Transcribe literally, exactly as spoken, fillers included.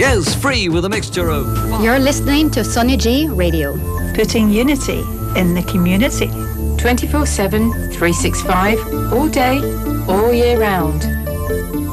Yes, free with a mixture of... You're listening to Sonny G Radio. Putting unity in the community. twenty-four seven, three sixty-five, all day, all year round.